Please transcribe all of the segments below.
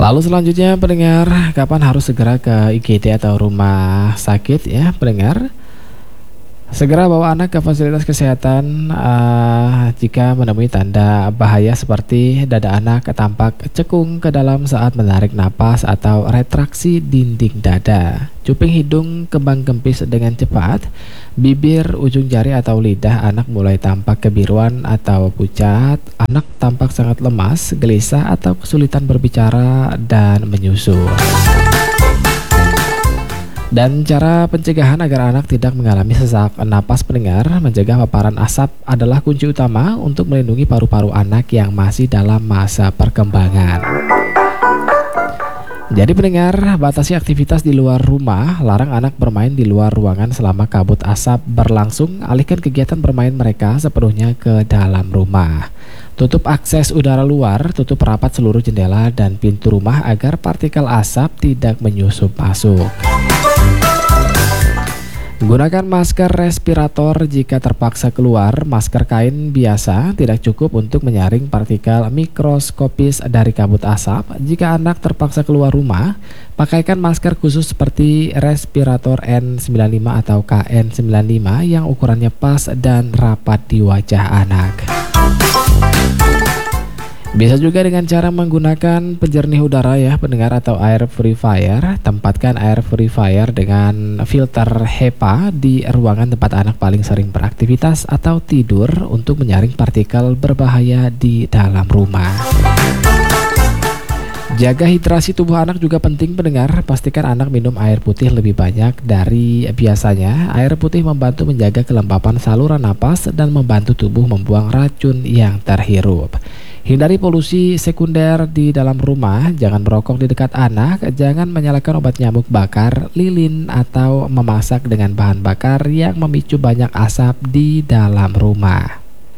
Lalu selanjutnya pendengar, kapan harus segera ke IGD atau rumah sakit ya pendengar? Segera bawa anak ke fasilitas kesehatan jika menemui tanda bahaya seperti dada anak tampak cekung ke dalam saat menarik napas atau retraksi dinding dada, cuping hidung kembang kempis dengan cepat, bibir, ujung jari atau lidah anak mulai tampak kebiruan atau pucat, anak tampak sangat lemas, gelisah atau kesulitan berbicara dan menyusu. Dan cara pencegahan agar anak tidak mengalami sesak napas pendengar, mencegah paparan asap adalah kunci utama untuk melindungi paru-paru anak yang masih dalam masa perkembangan. Jadi pendengar, batasi aktivitas di luar rumah, larang anak bermain di luar ruangan selama kabut asap berlangsung, alihkan kegiatan bermain mereka sepenuhnya ke dalam rumah. Tutup akses udara luar, tutup rapat seluruh jendela dan pintu rumah agar partikel asap tidak menyusup masuk. Gunakan masker respirator jika terpaksa keluar. Masker kain biasa tidak cukup untuk menyaring partikel mikroskopis dari kabut asap. Jika anak terpaksa keluar rumah, pakaikan masker khusus seperti respirator N95 atau KN95 yang ukurannya pas dan rapat di wajah anak. Bisa juga dengan cara menggunakan penjernih udara ya pendengar atau air purifier. Tempatkan air purifier dengan filter HEPA di ruangan tempat anak paling sering beraktivitas atau tidur untuk menyaring partikel berbahaya di dalam rumah. Jaga hidrasi tubuh anak juga penting pendengar. Pastikan anak minum air putih lebih banyak dari biasanya. Air putih membantu menjaga kelembapan saluran napas dan membantu tubuh membuang racun yang terhirup. Hindari polusi sekunder di dalam rumah, jangan merokok di dekat anak, jangan menyalakan obat nyamuk bakar, lilin, atau memasak dengan bahan bakar yang memicu banyak asap di dalam rumah.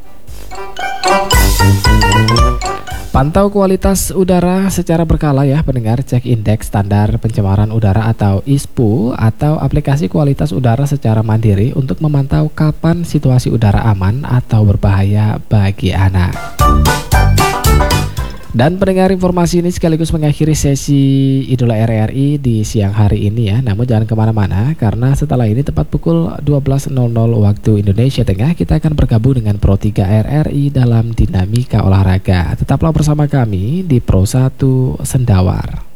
Pantau kualitas udara secara berkala ya pendengar, cek indeks standar pencemaran udara atau ISPU atau aplikasi kualitas udara secara mandiri untuk memantau kapan situasi udara aman atau berbahaya bagi anak. Dan pendengar, informasi ini sekaligus mengakhiri sesi Idola RRI di siang hari ini ya. Namun jangan kemana-mana karena setelah ini tepat pukul 12.00 waktu Indonesia Tengah kita akan bergabung dengan Pro 3 RRI dalam Dinamika Olahraga. Tetaplah bersama kami di Pro 1 Sendawar.